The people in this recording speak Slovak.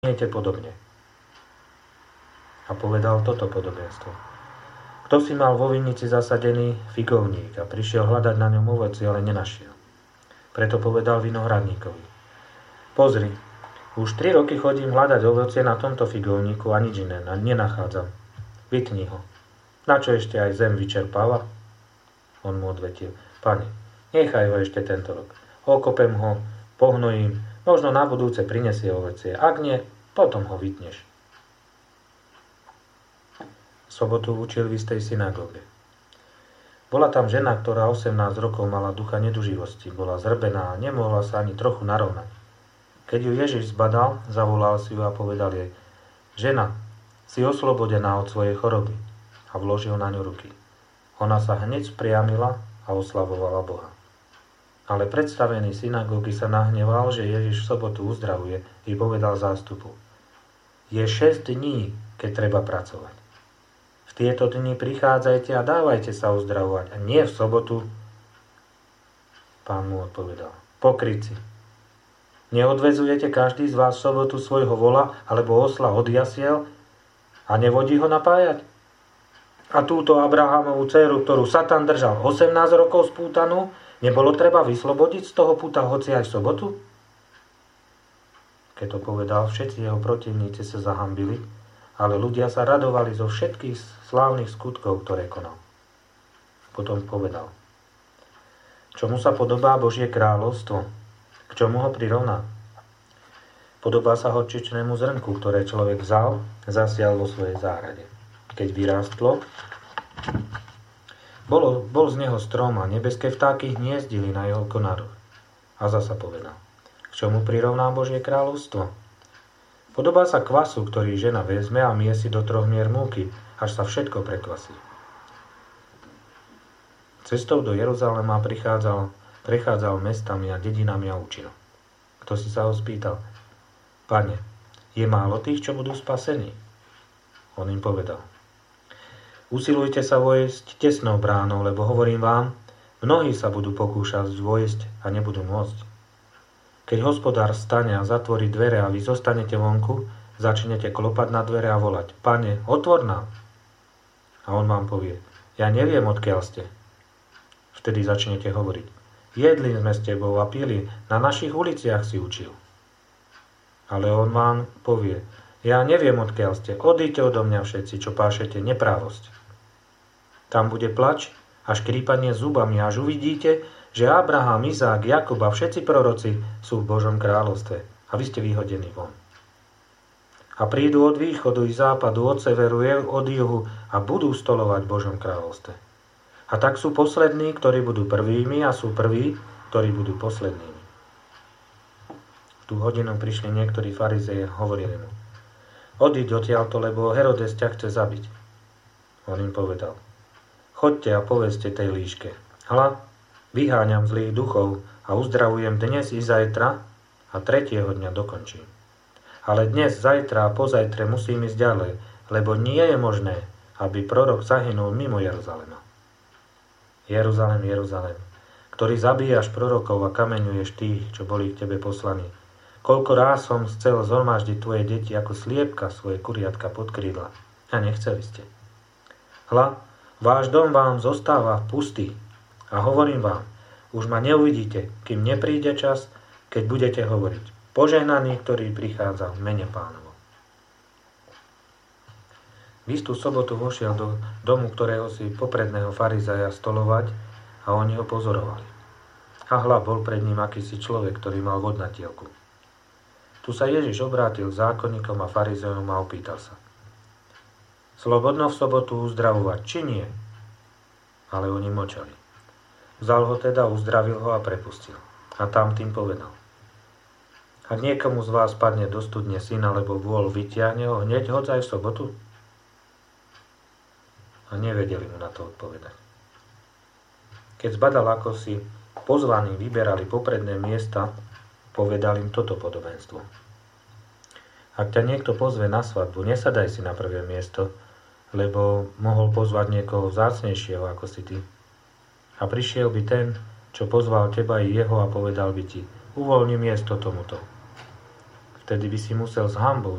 Zniete podobne. A povedal toto podobenstvo. Kto si mal vo vinici zasadený figovník a prišiel hľadať na ňom ovocie, ale nenašiel. Preto povedal vinohradníkovi. Pozri, už 3 roky chodím hľadať ovocie na tomto figovníku a nič iné nenachádzam. Vytni ho. Na čo ešte aj zem vyčerpáva? On mu odvetil. Pane, nechaj ho ešte tento rok. Okopem ho, pohnojím, možno na budúce prinesie ovocie. Ak nie, potom ho vytneš. V sobotu učil v istej synagóge. Bola tam žena, ktorá 18 rokov mala ducha neduživosti. Bola zrbená a nemohla sa ani trochu narovnať. Keď ju Ježiš zbadal, zavolal si ju a povedal jej: Žena, si oslobodená od svojej choroby. A vložil na ňu ruky. Ona sa hneď spriamila a oslavovala Boha. Ale predstavený synagógy sa nahneval, že Ježiš v sobotu uzdravuje, i povedal zástupu: Je 6 dní, keď treba pracovať. V tieto dni prichádzajte a dávajte sa uzdravovať, a nie v sobotu. Pán mu odpovedal: Pokrytci, neodvezujete každý z vás v sobotu svojho vola alebo osla od jasiel a nevodí ho napájať? A túto Abrahamovú dceru, ktorú Satan držal 18 rokov spútanú, nebolo treba vyslobodiť z toho puta hoci aj v sobotu? Keď to povedal, všetci jeho protivníci sa zahambili, ale ľudia sa radovali zo všetkých slávnych skutkov, ktoré konal. Potom povedal: Čomu sa podobá Božie kráľovstvo? K čomu ho prirovná? Podobá sa horčičnému zrnku, ktoré človek vzal, zasial vo svojej záhrade. Keď vyrástlo, bol z neho strom a nebeské vtáky hniezdili na jeho konároch. A zasa povedal: K čomu prirovná Božie kráľovstvo? Podobá sa kvasu, ktorý žena vezme a miesi do 3 mier múky, až sa všetko prekvasí. Cestou do Jeruzalema prechádzal mestami a dedinami a učil. Kto si sa ho spýtal: Pane, je málo tých, čo budú spasení? On im povedal: Usilujte sa vojsť tesnou bránou, lebo hovorím vám, mnohí sa budú pokúšať vojsť a nebudú môcť. Keď hospodár stane a zatvorí dvere a vy zostanete vonku, začnete klopať na dvere a volať: Pane, otvor nám. A on vám povie: Ja neviem, odkiaľ ste. Vtedy začnete hovoriť: Jedli sme s tebou a pili, na našich uliciach si učil. Ale on vám povie: Ja neviem, odkiaľ ste, odíďte odo mňa všetci, čo pášete neprávosť. Tam bude plač a škrípanie zubami, až uvidíte, že Abraham, Izák, Jakub a všetci proroci sú v Božom kráľovstve a vy ste vyhodení von. A prídu od východu i západu, od severu i od juhu a budú stolovať v Božom kráľovstve. A tak sú poslední, ktorí budú prvými, a sú prví, ktorí budú poslednými. V tú hodinu prišli niektorí farizeji a hovorili mu: Odíď odtiaľto, lebo Herodes ťa chce zabiť. On im povedal: Choďte a povedzte tej líške: Hľa, vyháňam zlých duchov a uzdravujem dnes i zajtra a 3. dňa dokončím. Ale dnes, zajtra a pozajtre musím ísť ďalej, lebo nie je možné, aby prorok zahynul mimo Jeruzalema. Jeruzalem, Jeruzalem, ktorý zabíjaš prorokov a kameňuješ tých, čo boli k tebe poslaní. Koľko ráz som chcel zhromaždiť tvoje deti ako sliepka svoje kuriatka pod krídla, a nechceli ste. Hľa, váš dom vám zostáva pustý a hovorím vám, už ma neuvidíte, kým nepríde čas, keď budete hovoriť: Požehnaný, ktorý prichádza v mene Pánovom. V istú sobotu vošiel do domu ktorého si popredného farizeja stolovať a oni ho pozorovali. A hľa, bol pred ním akýsi človek, ktorý mal vodnatielku. Tu sa Ježiš obrátil k zákonníkom a farizejom a opýtal sa: Slobodno v sobotu uzdravovať, či nie? Ale oni mlčali. Vzal ho teda, uzdravil ho a prepustil. A tam tým povedal: Ak niekomu z vás padne do studne syn alebo vôl, vytiahne ho, hneď hoď aj v sobotu? A nevedeli mu na to odpovedať. Keď zbadal, ako si pozvaní vyberali popredné miesta, povedal im toto podobenstvo: Ak ťa niekto pozve na svadbu, nesadaj si na prvé miesto, lebo mohol pozvať niekoho vzácnejšieho ako si ty. A prišiel by ten, čo pozval teba i jeho, a povedal by ti: Uvoľni miesto tomuto. Vtedy by si musel s hanbou